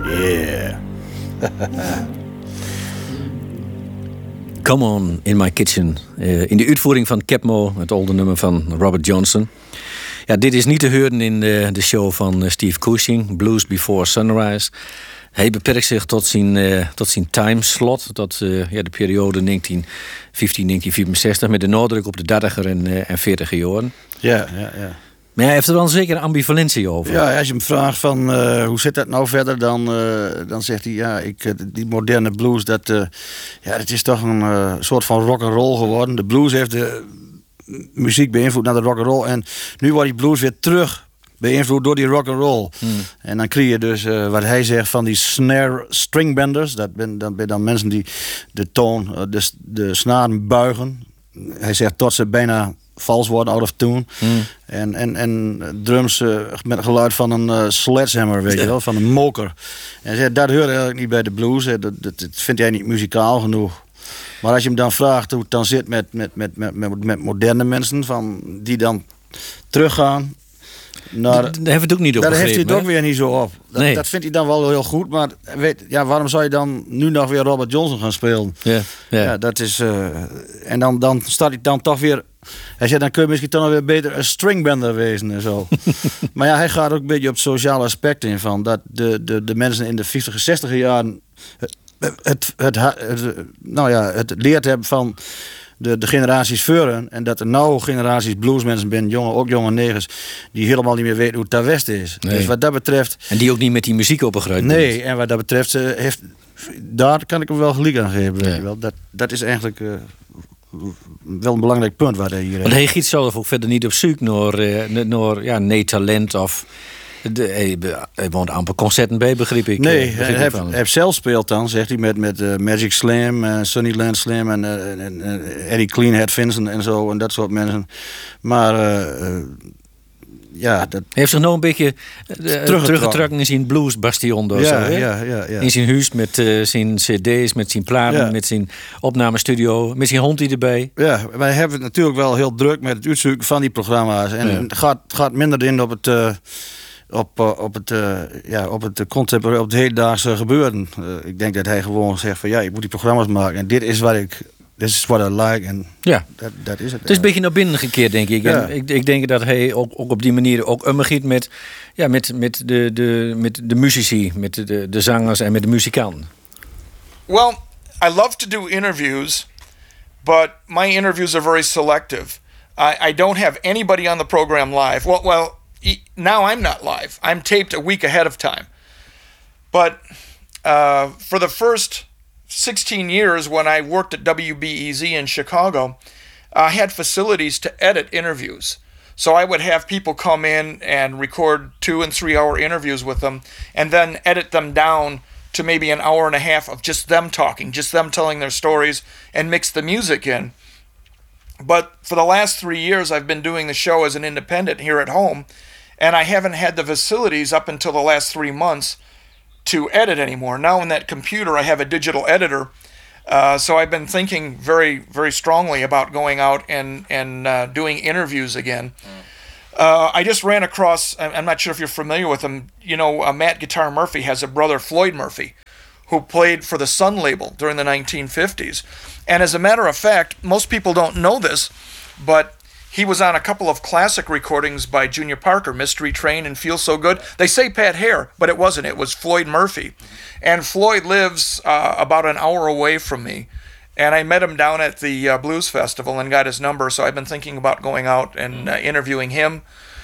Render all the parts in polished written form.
Yeah. Come On In My Kitchen. In de uitvoering van Capmo, het oude nummer van Robert Johnson. Ja, dit is niet te horen in de show van Steve Cushing, Blues Before Sunrise. Hij beperkt zich tot zijn timeslot, tot de periode 1915-1964... met de nadruk op de 30er en 40er jaren. Ja. Maar hij heeft er wel een zekere ambivalentie over. Ja, als je hem vraagt van hoe zit dat nou verder, dan zegt hij... die moderne blues, dat is toch een soort van rock'n'roll geworden. De blues heeft de muziek beïnvloed naar de rock'n'roll. En nu wordt die blues weer terug beïnvloed door die rock'n'roll. En dan krijg je dus wat hij zegt van die snare stringbenders. Dat ben dan mensen die de toon, de snaren buigen. Hij zegt tot ze bijna vals worden, out of tune. En drums met het geluid van een sledgehammer, weet je wel, van een moker. En hij zegt, dat hoort eigenlijk niet bij de blues. Dat vindt hij niet muzikaal genoeg. Maar als je hem dan vraagt hoe het dan zit met moderne mensen, van die dan teruggaan. Daar hebben we het ook niet op daar begrepen. heeft hij het ook weer niet zo op. Dat vindt hij dan wel heel goed. Maar waarom zou je dan nu nog weer Robert Johnson gaan spelen? Ja, dat is... en dan staat hij dan toch weer... Hij zegt, dan kun je misschien toch nog weer beter een stringbender wezen en zo. Maar ja, hij gaat ook een beetje op het sociale aspect in. Van dat de mensen in de 50 60 jaren... het leerd hebben van de generaties voren. En dat er nou generaties bluesmensen zijn, ook jonge negers, die helemaal niet meer weten hoe het daar West is. Nee. Dus wat dat betreft... En die ook niet met die muziek opgegroeid. Nee, en wat dat betreft daar kan ik hem wel gelijk aan geven. Weet je wel. Dat is eigenlijk wel een belangrijk punt waar hij hier heeft. Want hij giet zelf ook verder niet op zoek naar nee talent of... Hij woont amper concerten bij, begreep ik. Nee, hij zelf speelt dan, zegt hij, met Magic Slam, Sunnyland Slam en Eddie Cleanhead Vincent en zo en dat soort mensen. Maar dat... Hij heeft zich nou een beetje teruggetrokken in zijn bluesbastion. Ja. In zijn huis met zijn cd's, met zijn platen, met zijn opnamestudio, met zijn hond die erbij. Ja, wij hebben het natuurlijk wel heel druk met het uitzoeken van die programma's. En het gaat minder in op het... Op het concept, op het hedendaagse gebeuren. Ik denk dat hij gewoon zegt van ik moet die programma's maken en dit is what I like en dat is het. Het is een beetje naar binnen gekeerd, denk ik. Ja. En ik denk dat hij ook op die manier ook omgaat met de muzici, met de zangers en met de muzikanten. Well, I love to do interviews, but my interviews are very selective. I don't have anybody on the program live. Well, now I'm not live. I'm taped a week ahead of time. But for the first 16 years when I worked at WBEZ in Chicago, I had facilities to edit interviews. So I would have people come in and record 2 and 3 hour interviews with them and then edit them down to maybe an hour and a half of just them talking, just them telling their stories and mix the music in. But for the last 3 years, I've been doing the show as an independent here at home, and I haven't had the facilities up until the last 3 months to edit anymore. Now in that computer, I have a digital editor, so I've been thinking very, very strongly about going out and doing interviews again. I just ran across, I'm not sure if you're familiar with him, Matt Guitar Murphy has a brother, Floyd Murphy, who played for the Sun label during the 1950s. And as a matter of fact, most people don't know this, but he was on a couple of classic recordings by Junior Parker, Mystery Train and Feel So Good. They say Pat Hare, but it wasn't. It was Floyd Murphy. And Floyd lives about an hour away from me. And I met him down at the Blues Festival and got his number, so I've been thinking about going out and interviewing him.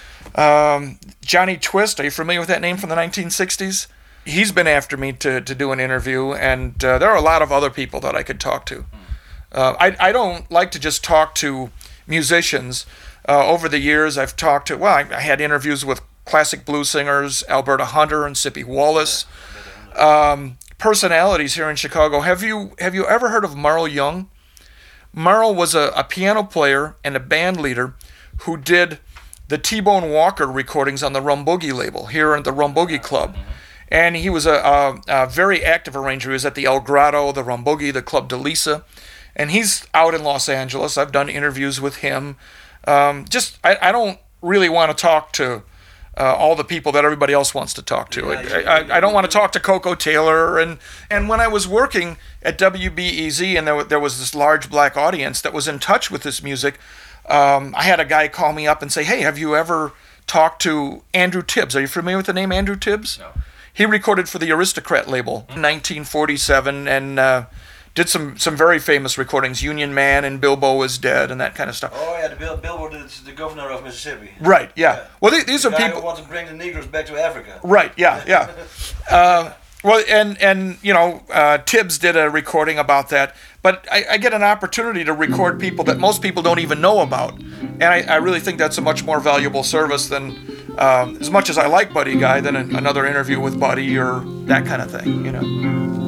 Johnny Twist, are you familiar with that name from the 1960s? He's been after me to do an interview, and there are a lot of other people that I could talk to. I don't like to just talk to musicians. Over the years, I've talked to, I had interviews with classic blues singers, Alberta Hunter and Sippy Wallace. Personalities here in Chicago. Have you ever heard of Merle Young? Merle was a piano player and a band leader who did the T-Bone Walker recordings on the Rum Boogie label here at the Rum Boogie Club. And he was a very active arranger. He was at the El Grotto, the Rum Boogie, the Club de Lisa. And he's out in Los Angeles. I've done interviews with him. I don't really want to talk to all the people that everybody else wants to talk to. I don't want to talk to Coco Taylor. And when I was working at WBEZ and there was this large black audience that was in touch with this music, I had a guy call me up and say, hey, have you ever talked to Andrew Tibbs? Are you familiar with the name Andrew Tibbs? No. He recorded for the Aristocrat label in 1947 and did some very famous recordings, Union Man and Bilbo Is Dead and that kind of stuff. Oh yeah, Bilbo is the governor of Mississippi. Right, yeah. Well, these are the guy people who want to bring the Negroes back to Africa. Right, yeah. Well, and you know, Tibbs did a recording about that, but I get an opportunity to record people that most people don't even know about, and I really think that's a much more valuable service than, as much as I like Buddy Guy, than another interview with Buddy or that kind of thing, you know.